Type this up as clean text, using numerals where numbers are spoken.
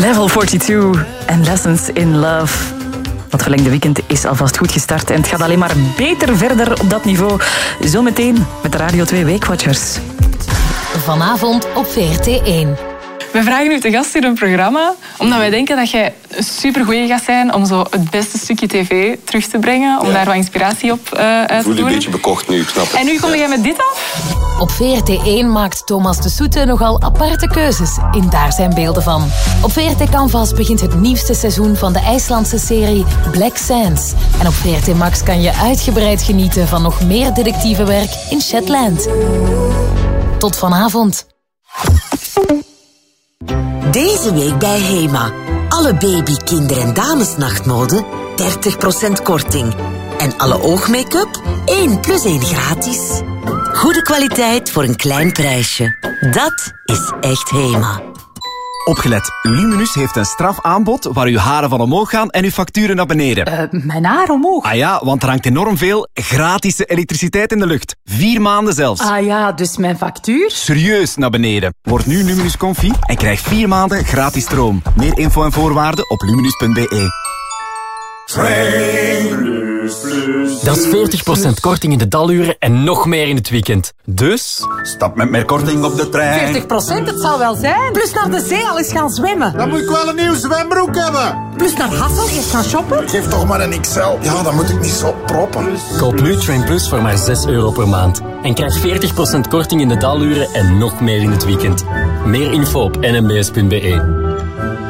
Level 42 en Lessons in Love. Het verlengde weekend is alvast goed gestart en het gaat alleen maar beter verder op dat niveau. Zometeen met de Radio 2 Weekwatchers. Vanavond op VRT1. We vragen u te gast in een programma, omdat wij denken dat jij een supergoeie gaat zijn om zo het beste stukje tv terug te brengen, om daar wat inspiratie op uit te doen. Ik voel je een beetje bekocht nu, ik snap het. En nu kom jij met dit af? Op VRT1 maakt Thomas de Soete nogal aparte keuzes in Daar zijn beelden van. Op VRT Canvas begint het nieuwste seizoen van de IJslandse serie Black Sands. En op VRT Max kan je uitgebreid genieten van nog meer detectievenwerk in Shetland. Tot vanavond. Deze week bij HEMA. Alle baby, kinder- en damesnachtmode 30% korting. En alle oogmake-up 1+1 gratis. Goede kwaliteit voor een klein prijsje. Dat is echt HEMA. Opgelet, Luminus heeft een strafaanbod waar uw haren van omhoog gaan en uw facturen naar beneden. Mijn haar omhoog? Ah ja, want er hangt enorm veel gratis elektriciteit in de lucht. 4 maanden zelfs. Ah ja, dus mijn factuur? Serieus naar beneden. Word nu Luminus Comfy en krijg 4 maanden gratis stroom. Meer info en voorwaarden op luminus.be. Dat is 40% korting in de daluren en nog meer in het weekend. Dus... Stap met meer korting op de trein. 40%, het zal wel zijn. Plus naar de zee al eens gaan zwemmen. Dan moet ik wel een nieuw zwembroek hebben. Plus naar Hassel eens gaan shoppen. Geef toch maar een XL. Ja, dan moet ik niet zo proppen. Koop nu Train Plus voor maar €6 per maand. En krijg 40% korting in de daluren en nog meer in het weekend. Meer info op nmbs.be.